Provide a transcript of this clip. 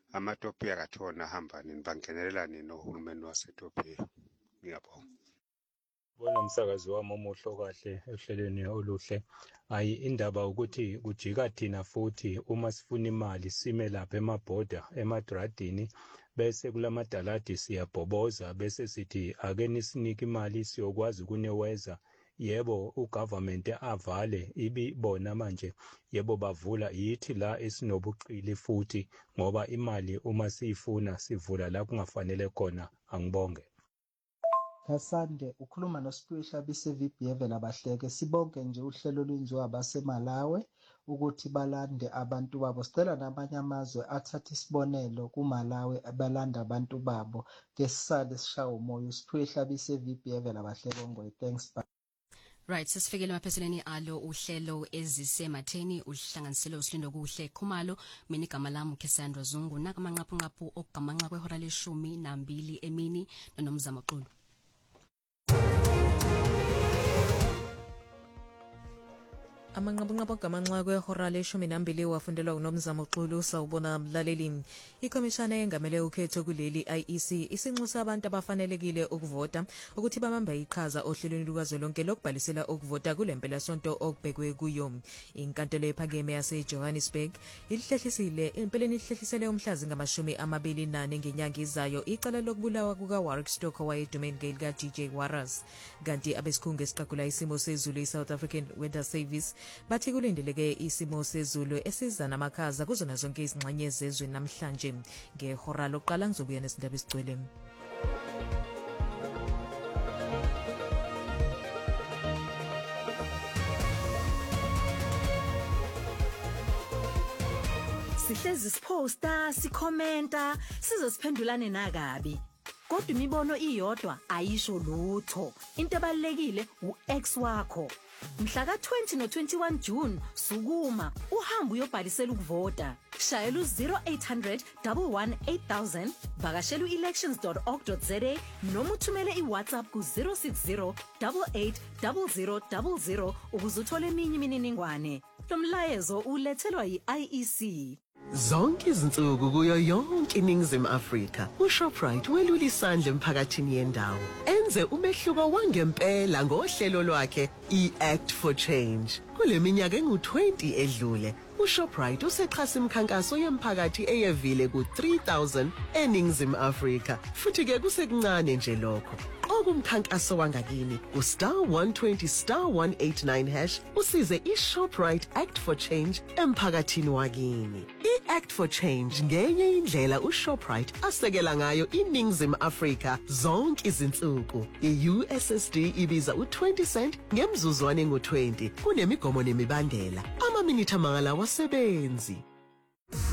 amatopiya kathona ahamba nini bangenelela nini nohulumeni wasetopia. Ngiyabonga. Bona umsakazi wami omuhle kahle ehlelweni oluhle. Hayi indaba ukuthi kujika thina futhi uma sifuna imali sime lapha emabhoda emadradini bese kulamadaladi siyabhoboza bese sithi ake nisinike imali siyokwazi kuneweza. Yebo ugovernment avale ibibona manje yebo bavula yithi la esinobuqili futhi ngoba imali uma siyifuna sivula la kungafanele khona. Angibonge. Kasande ukhuluma noSiphiwe Hlabise VBF nabahleke sibonke nje uhlelo olwenziwa abaseMalawi ukuthi balande abantu babo. Sicela namanye amazwe athathe isibonelo kuMalawi abalanda abantu babo ngesisale sishawa umoya. uSiphiwe Hlabise VBF nabahleke ngwe. Thanks. Right, sesifikele emaphethelweni alo uhlelo ezisematheni uhlanganiselo uSilindo Kuhle Khumalo. Mina igama lami uCassandra Zungu nakamanqaphu okugamanqa kwehora le-12 emini noNomzamo Xulu. Amanqabunqaba gamanxa kwehora le-12 wafundelwa uNomzamo Xulu. Sawubona mlaleli. Ikomishana engamele ukhetho kuleli IEC isinxusa abantu abafanelekile ukuvota ukuthi bamambe iqhaza ohlelweni lukazwelonke lokubhalisela ukuvota kulempela sonto okubhekwe kuyo. Inkantolo ephakeme yaseJohannesburg empeleni ihlehlisele umhlazi ngama-24 ngenyanga izayo icala lokubulawa kukaWarwick Stocker owayedume ngelika DJ Warras. Kanti abesikhungo esiqagula isimo sezulu iSouth African Weather Service bathi kulindeleke isimo sezulu esiza namakhaza kuzona zonke izingxenye zezwe namhlanje. Ngehora lokuqala ngizobuya nesindaba esigcwele. Sihlezi siposta, sikhomenta, sizosiphendulane nakabi. Kodwa imibono iyodwa ayisho lutho. Into ebalekile uX wakho. Mhla ka-20 no-21 June sukuma uhamba uyobhalisela ukuvota. Shayela u-0800 118 8000, vakashela u-elections.org.za noma uthumele iWhatsApp ku-060 88 0000 ukuze uthole eminye imininingwane. Lo mlayezo ulethelwa yi-IEC. Zonke izinsuku kuyo yonke iNingizimu Afrika uShoprite welula isandla emphakathini yendawo enze umehluko wangempela ngohlelo lwakhe iAct for Change. Kule minyaka engu-20 edlule uShoprite usexhasa imikhankaso yemphakathi eyevile ku-3000 eNingizimu Afrika futhi-ke kusekuncane nje lokho. Okumkhankaso wangakini u-star 120 star 189 hash usize iShoprite Act for Change emphakathini wakini. I-Act for Change ngenye indlela uShoprite asekela ngayo iNingizimu Afrika zonke izinsuku. I-USSD ibiza u-20 cent ngemzuzwane ngu-20 kunemigomo nemibandela. Amaminithi amangala wasebenzi.